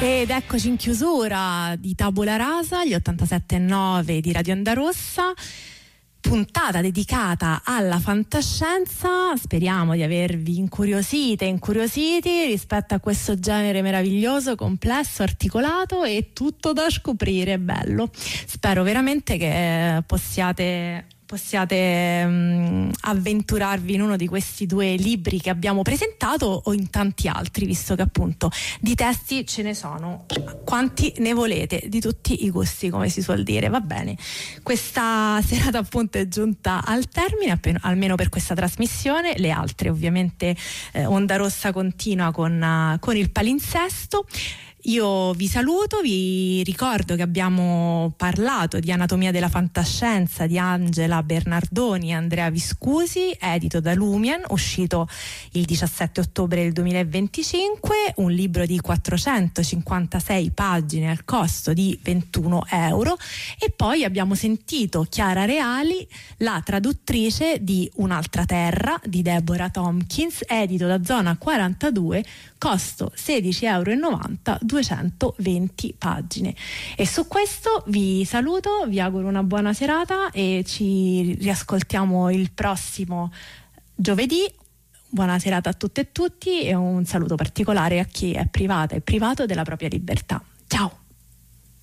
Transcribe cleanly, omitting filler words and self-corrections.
Ed eccoci in chiusura di Tabula Rasa, gli 87.9 di Radio Onda Rossa, puntata dedicata alla fantascienza. Speriamo di avervi incuriosite e incuriositi rispetto a questo genere meraviglioso, complesso, articolato e tutto da scoprire, bello. Spero veramente che possiate avventurarvi in uno di questi due libri che abbiamo presentato o in tanti altri, visto che appunto di testi ce ne sono quanti ne volete, di tutti i gusti, come si suol dire. Va bene, questa serata appunto è giunta al termine, almeno per questa trasmissione. Le altre ovviamente Onda Rossa continua con il palinsesto. Io vi saluto, vi ricordo che abbiamo parlato di Anatomia della fantascienza di Angela Bernardoni e Andrea Viscusi, edito da Lumian, uscito il 17 ottobre del 2025, un libro di 456 pagine al costo di 21 euro. E poi abbiamo sentito Chiara Reali, la traduttrice di Un'altra terra di Deborah Tompkins, edito da Zona 42, costo 16,90 euro, 220 pagine. E su questo vi saluto, vi auguro una buona serata e ci riascoltiamo il prossimo giovedì. Buona serata a tutte e tutti e un saluto particolare a chi è privata e privato della propria libertà. Ciao!